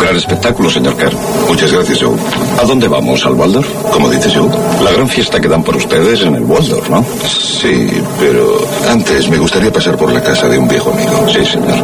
gran espectáculo, señor Kerr. Muchas gracias, Joe. ¿A dónde vamos? ¿Al Waldorf? ¿Cómo dices, Joe? La gran fiesta que dan por ustedes en el Waldorf, ¿no? Sí, pero antes me gustaría pasar por la casa de un viejo amigo. Sí, señor.